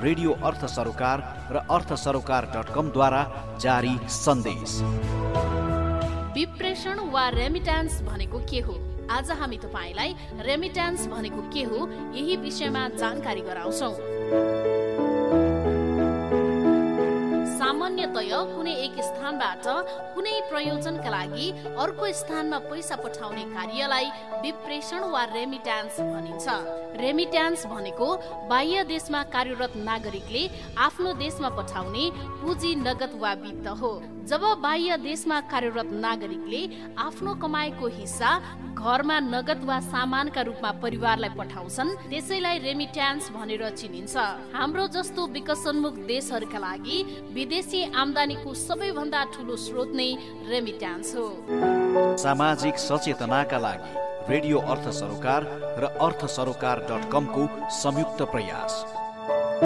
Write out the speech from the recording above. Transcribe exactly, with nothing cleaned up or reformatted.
Radio अर्थ सरोकार र अर्थ सरोकार डट कम द्वारा जारी सन्देश। विप्रेषण वा रेमिट्यान्स भनेको के हो? आज हामी तपाईलाई रेमिट्यान्स भनेको के हो यही विषयमा जानकारी गराउँछौं। सामान्यतया कुनै एक स्थानबाट कुनै प्रयोजनका लागि अर्को स्थानमा पैसा पठाउने कार्यलाई विप्रेषण वा रेमिट्यान्स भनिन्छ। रेमिट्यान्स भनेको बाह्य देशमा कार्यरत नागरिकले आफ्नो देशमा पठाउने पुँजी नगद वा वित्त हो। जब बाह्य देशमा कार्यरत नागरिकले आफ्नो कमाएको हिस्सा घरमा नगद वा सामानका रूपमा परिवारलाई पठाउँछन् त्यसैलाई रेमिट्यान्स भनेर चिनिन्छ। हाम्रो जस्तो विकसनोन्मुख देशहरूका लागि विदेशी आम्दानीको सबैभन्दा ठूलो स्रोत नै रेमिट्यान्स हो। सामाजिक सचेतनाका लागि रेडियो अर्थ सरोकार र अर्थ सरोकार डट कम को संयुक्त प्रयास।